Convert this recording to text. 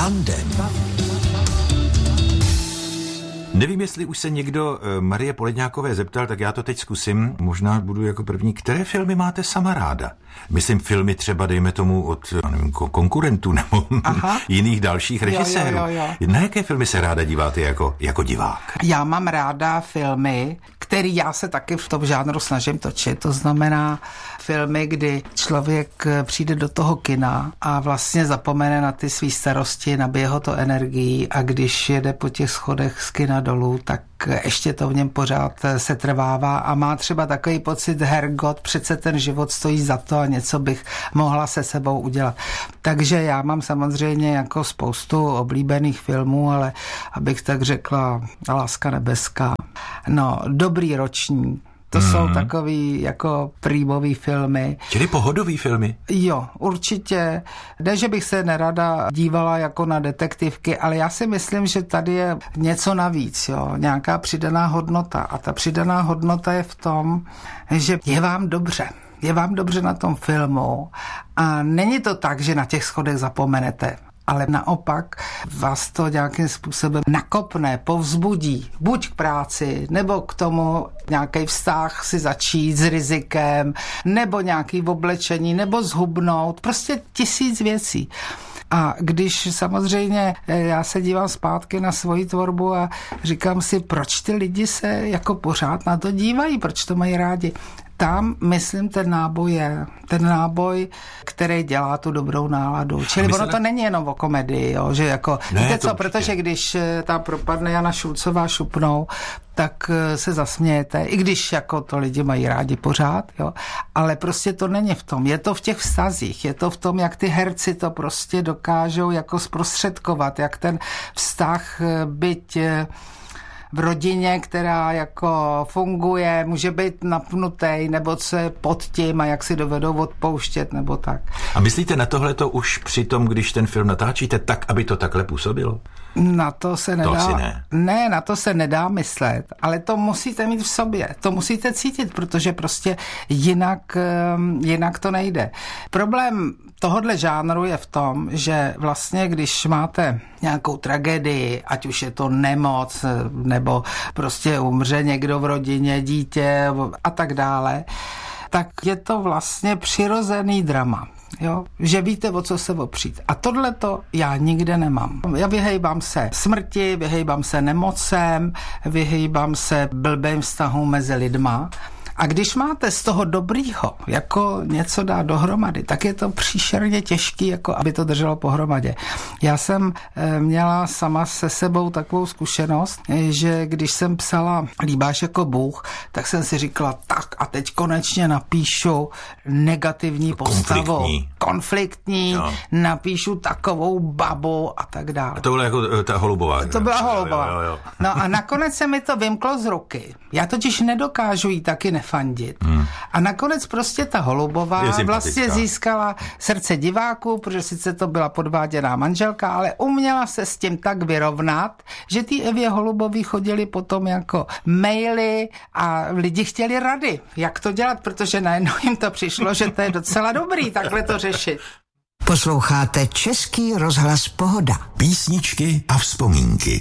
Tandem. Nevím, jestli už se někdo Marie Poledňákové zeptal, tak já to teď zkusím. Možná budu jako první. Které filmy máte sama ráda? Myslím, třeba dejme tomu od konkurentů nebo jiných dalších režisérů. Jo. Na jaké filmy se ráda díváte jako divák? Já mám ráda filmy, který já se taky v tom žánru snažím točit. To znamená filmy, kdy člověk přijde do toho kina a vlastně zapomene na ty svý starosti, nabije ho to energií a když jede po těch schodech z kina dolů, tak ještě to v něm pořád se trvává a má třeba takový pocit, hergot, přece ten život stojí za to a něco bych mohla se sebou udělat. Takže já mám samozřejmě jako spoustu oblíbených filmů, ale abych tak řekla, Láska nebeská, Dobrý ročník. To jsou takový jako prímový filmy. Čili pohodový filmy? Jo, určitě. Ne, že bych se nerada dívala jako na detektivky, ale já si myslím, že tady je něco navíc, jo, nějaká přidaná hodnota. A ta přidaná hodnota je v tom, že je vám dobře. Je vám dobře na tom filmu a není to tak, že na těch schodech zapomenete. Ale naopak vás to nějakým způsobem nakopne, povzbudí, buď k práci, nebo k tomu nějaký vztah si začít s rizikem, nebo nějaký oblečení, nebo zhubnout, prostě 1000 věcí. A když samozřejmě já se dívám zpátky na svoji tvorbu a říkám si, proč ty lidi se jako pořád na to dívají, proč to mají rádi. Tam, myslím, ten náboj, který dělá tu dobrou náladu. Čili ono to není jenom o komedii, jo, že jako, víte co, protože když tam propadne Jana Šulcová šupnou, tak se zasmějete, i když jako to lidi mají rádi pořád, jo, ale prostě to není v tom, je to v těch vztazích, je to v tom, jak ty herci to prostě dokážou jako zprostředkovat, jak ten vztah byť v rodině, která jako funguje, může být napnutej, nebo co je pod tím a jak si dovedou odpouštět, nebo tak. A myslíte na tohleto už při tom, když ten film natáčíte tak, aby to takhle působilo? Na to se nedá. To asi ne. Ne, na to se nedá myslet, ale to musíte mít v sobě. To musíte cítit, protože prostě jinak to nejde. Problém tohodle žánru je v tom, že vlastně, když máte nějakou tragédii, ať už je to nemoc, nebo prostě umře někdo v rodině, dítě a tak dále, tak je to vlastně přirozený drama. Jo? Že víte, o co se opřít. A tohleto já nikde nemám. Já vyhejbám se smrti, vyhejbám se nemocem, vyhejbám se blbým vztahům mezi lidma. A když máte z toho dobrýho jako něco dát dohromady, tak je to příšerně těžký, jako aby to drželo pohromadě. Já jsem měla sama se sebou takovou zkušenost, že když jsem psala Líbáš jako Bůh, tak jsem si říkala, tak a teď konečně napíšu negativní postavu. Konfliktní, jo. Napíšu takovou babu a tak dále. A to byla jako ta Holubová. To byla Holubová. Jo. No a nakonec se mi to vymklo z ruky. Já totiž nedokážu jí taky nefandit. A nakonec prostě ta Holubová vlastně získala srdce diváků, protože sice to byla podváděná manželka, ale uměla se s tím tak vyrovnat, že ty Evě Holubový chodili potom jako maily a lidi chtěli rady, jak to dělat, protože najednou jim to přišlo, že to je docela dobrý takhle to řešit. Posloucháte Český rozhlas Pohoda. Písničky a vzpomínky.